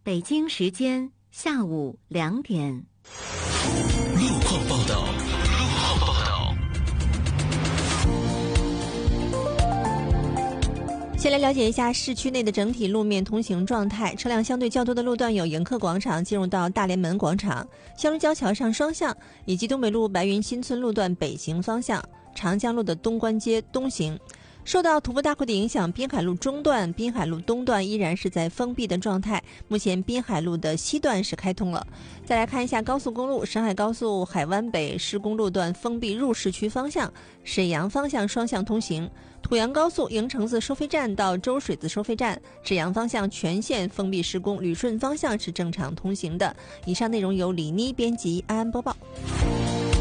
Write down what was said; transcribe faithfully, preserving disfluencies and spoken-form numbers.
北京时间下午两点。 路况报道。路况报道。 先来了解一下市区内的整体路面通行状态。车辆相对较多的路段有迎客广场进入到大连门广场、肖龙交桥上双向，以及东北路白云新村路段北行方向、长江路的东关街东行。受到土木大会的影响，滨海路中段、滨海路东段依然是在封闭的状态。目前滨海路的西段是开通了。再来看一下高速公路，沈海高速海湾北施工路段封闭入市区方向，沈阳方向双向通行。土阳高速营城子收费站到周水子收费站，沈阳方向全线封闭施工，旅顺方向是正常通行的。以上内容由李妮编辑，安安播报。